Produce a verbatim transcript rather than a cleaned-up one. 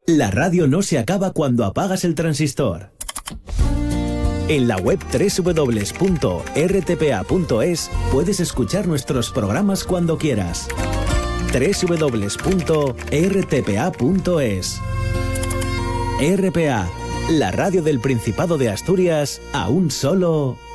La radio no se acaba cuando apagas el transistor. En la web doble u doble u doble u punto r t p a punto es puedes escuchar nuestros programas cuando quieras. doble u doble u doble u punto r t p a punto es. R P A, la radio del Principado de Asturias, a un solo